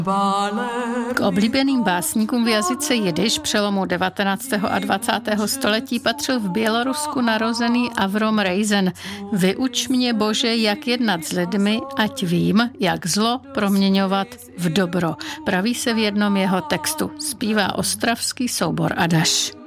K oblíbeným básníkům v jazyce jidiš přelomu 19. a 20. století patřil v Bělorusku narozený Avrom Reizen. Vyuč mě, Bože, jak jednat s lidmi, ať vím, jak zlo proměňovat v dobro. Praví se v jednom jeho textu. Zpívá ostravský soubor Adaš.